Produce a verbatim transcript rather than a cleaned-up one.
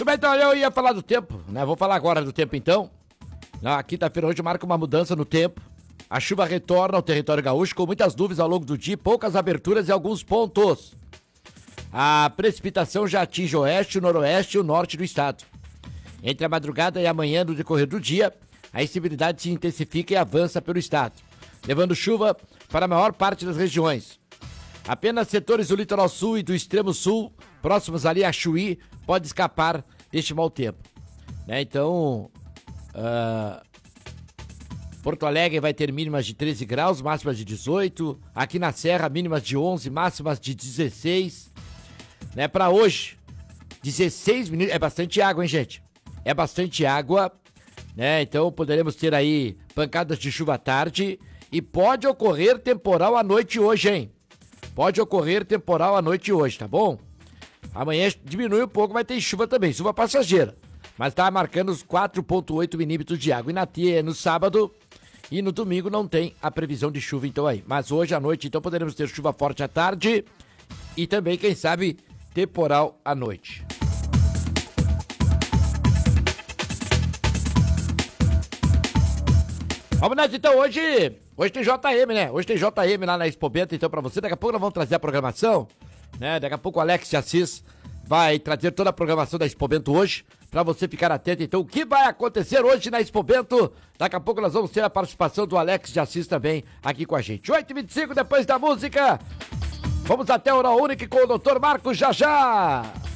bem, então eu ia falar do tempo, né? Vou falar agora do tempo então. Na quinta-feira hoje marca uma mudança no tempo. A chuva retorna ao território gaúcho com muitas nuvens ao longo do dia, poucas aberturas em alguns pontos. A precipitação já atinge o oeste, o noroeste e o norte do estado. Entre a madrugada e amanhã, no decorrer do dia, a instabilidade se intensifica e avança pelo estado, levando chuva para a maior parte das regiões. Apenas setores do litoral sul e do extremo sul, próximos ali a Chuí, pode escapar deste mau tempo. Né? Então, uh, Porto Alegre vai ter mínimas de treze graus, máximas de dezoito. Aqui na Serra, mínimas de onze, máximas de dezesseis. Né? Para hoje, dezesseis minutos. É bastante água, hein, gente? É bastante água. Né? Então, poderemos ter aí pancadas de chuva à tarde. E pode ocorrer temporal à noite hoje, hein? Pode ocorrer temporal à noite hoje, tá bom? Amanhã diminui um pouco, vai ter chuva também, chuva passageira. Mas tá marcando os quatro vírgula oito milímetros de água. E na tia, no sábado e no domingo não tem a previsão de chuva então aí. Mas hoje à noite então poderemos ter chuva forte à tarde e também, quem sabe, temporal à noite. Vamos nessa então, hoje, hoje tem J M, né? Hoje tem J M lá na Expo Bento, então pra você, daqui a pouco nós vamos trazer a programação, né? Daqui a pouco o Alex de Assis vai trazer toda a programação da Expo Bento hoje, pra você ficar atento, então, o que vai acontecer hoje na Expo Bento. Daqui a pouco nós vamos ter a participação do Alex de Assis também aqui com a gente. oito e vinte e cinco, depois da música, vamos até a Hora Única com o doutor Marcos já já.